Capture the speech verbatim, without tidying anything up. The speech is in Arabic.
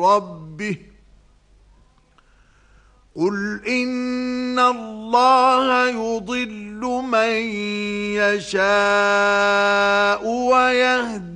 ربه قل إن الله يضل من يشاء ويهدي